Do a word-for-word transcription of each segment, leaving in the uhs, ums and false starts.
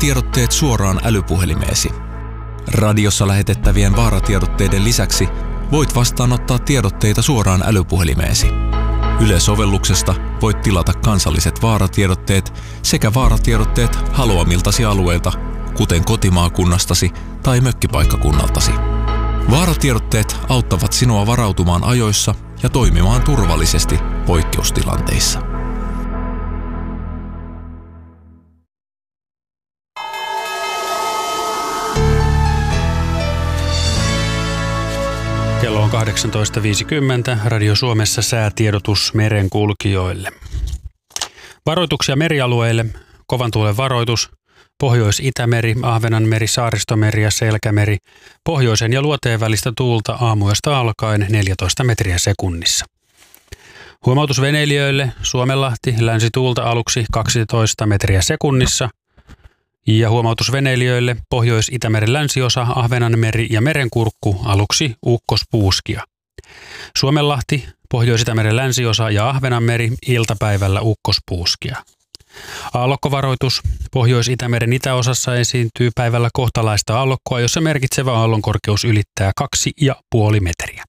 Vaaratiedotteet suoraan älypuhelimeesi. Radiossa lähetettävien vaaratiedotteiden lisäksi voit vastaanottaa tiedotteita suoraan älypuhelimeesi. Yle-sovelluksesta voit tilata kansalliset vaaratiedotteet sekä vaaratiedotteet haluamiltasi alueilta, kuten kotimaakunnastasi tai mökkipaikkakunnaltasi. Vaaratiedotteet auttavat sinua varautumaan ajoissa ja toimimaan turvallisesti poikkeustilanteissa. Kello on kahdeksantoista viisikymmentä. Radio Suomessa säätiedotus merenkulkijoille. Varoituksia merialueille. Kovan tuulen varoitus. Pohjois-Itämeri, Ahvenanmeri, Saaristomeri ja Selkämeri. Pohjoisen ja luoteen välistä tuulta aamuyöstä alkaen neljätoista metriä sekunnissa. Huomautus veneilijöille. Suomenlahti, länsituulta aluksi kaksitoista metriä sekunnissa. Ja huomautus veneilijöille. Pohjois-Itämeren länsiosa, Ahvenanmeri ja Merenkurkku aluksi ukkospuuskia. Suomenlahti, Pohjois-Itämeren länsiosa ja Ahvenanmeri iltapäivällä ukkospuuskia. Aallokkovaroitus. Pohjois-Itämeren itäosassa esiintyy päivällä kohtalaista aallokkoa, jossa merkitsevä aallonkorkeus ylittää kaksi ja puoli metriä.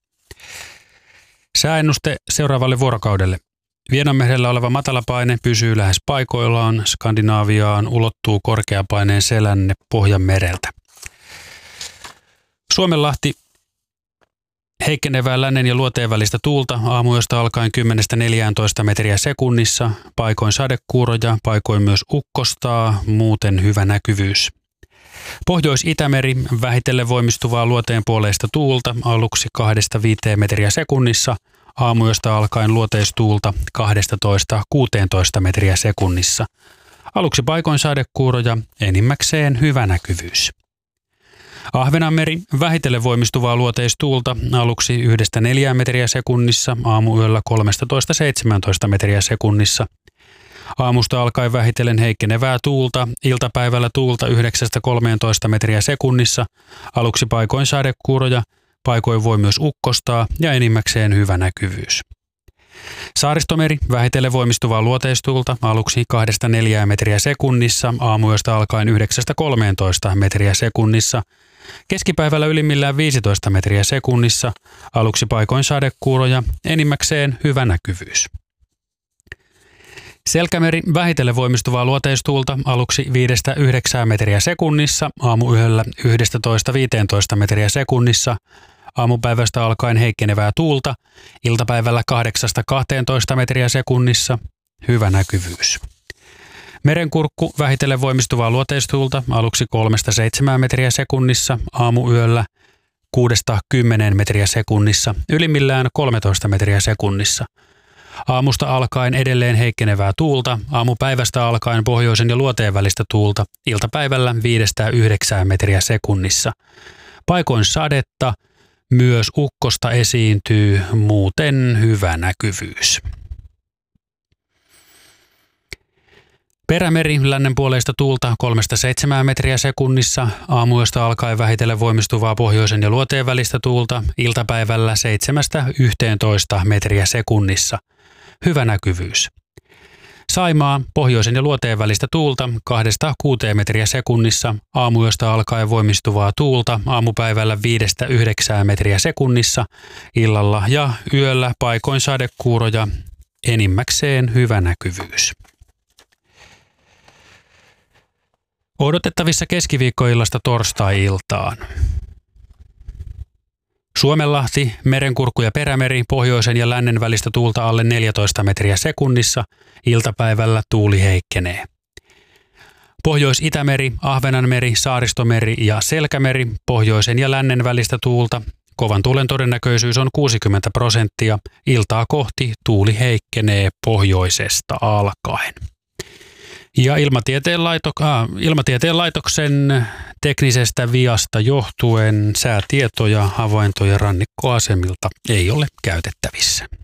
Sääennuste seuraavalle vuorokaudelle. Vienanmerellä oleva matalapaine pysyy lähes paikoillaan. Skandinaaviaan ulottuu korkeapaineen selänne Pohjanmereltä. Suomenlahti. Heikkenevää lännen ja luoteen välistä tuulta aamuyöstä alkaen kymmenestä neljääntoista metriä sekunnissa. Paikoin sadekuuroja, paikoin myös ukkostaa, muuten hyvä näkyvyys. Pohjois-Itämeri, vähitellen voimistuvaa luoteenpuoleista tuulta aluksi kahdesta viiteen metriä sekunnissa. Aamuyöstä alkaen luoteistuulta kaksitoista kuusitoista metriä sekunnissa. Aluksi paikoin sadekuuroja, enimmäkseen hyvä näkyvyys. Ahvenanmeri, vähitellen voimistuvaa luoteistuulta aluksi yhdestä neljään metriä sekunnissa, aamuyöllä kolmetoista seitsemäntoista metriä sekunnissa. Aamusta alkaen vähitellen heikkenevää tuulta, iltapäivällä tuulta yhdeksästä kolmeentoista metriä sekunnissa, aluksi paikoin sadekuuroja, paikoin voi myös ukkostaa ja enimmäkseen hyvä näkyvyys. Saaristomeri, vähitellen voimistuvaa luoteistuulta aluksi kahdesta neljään metriä sekunnissa, aamuyöstä alkaen yhdeksästä kolmeentoista metriä sekunnissa, keskipäivällä ylimmillään viisitoista metriä sekunnissa, aluksi paikoin sadekuuroja, enimmäkseen hyvä näkyvyys. Selkämeri, vähitellen voimistuvaa luoteistuulta aluksi viidestä yhdeksään metriä sekunnissa, aamuyöllä yksitoista viisitoista metriä sekunnissa, aamupäivästä alkaen heikkenevää tuulta, iltapäivällä kahdeksasta kahteentoista metriä sekunnissa, hyvä näkyvyys. Merenkurkku, vähitellen voimistuvaa luoteistuulta aluksi kolmesta seitsemään metriä sekunnissa, aamuyöllä kuudesta kymmeneen metriä sekunnissa, ylimmillään kolmetoista metriä sekunnissa. Aamusta alkaen edelleen heikkenevää tuulta, aamupäivästä alkaen pohjoisen ja luoteen välistä tuulta, iltapäivällä viidestä yhdeksään metriä sekunnissa. Paikoin sadetta, myös ukkosta esiintyy, muuten hyvä näkyvyys. Perämeri, lännenpuoleista tuulta kolmesta seitsemään metriä sekunnissa, aamuyöstä alkaen vähitellen voimistuvaa pohjoisen ja luoteen välistä tuulta, iltapäivällä seitsemästä yhteentoista metriä sekunnissa. Hyvä näkyvyys. Saimaa, pohjoisen ja luoteen välistä tuulta kahdesta kuuteen metriä sekunnissa, aamuyöstä alkaen voimistuvaa tuulta, aamupäivällä viidestä yhdeksään metriä sekunnissa, illalla ja yöllä paikoin sadekuuroja, enimmäkseen hyvä näkyvyys. Odotettavissa keskiviikkoillasta torstai-iltaan. Suomenlahti, Merenkurkku ja Perämeri, pohjoisen ja lännen välistä tuulta alle neljätoista metriä sekunnissa, iltapäivällä tuuli heikkenee. Pohjois-Itämeri, Ahvenanmeri, Saaristomeri ja Selkämeri, pohjoisen ja lännen välistä tuulta, kovan tuulen todennäköisyys on kuusikymmentä prosenttia, iltaa kohti tuuli heikkenee pohjoisesta alkaen. Ja ilmatieteen, laitok- ah, ilmatieteen laitoksen teknisestä viasta johtuen säätietoja havaintoja rannikkoasemilta ei ole käytettävissä.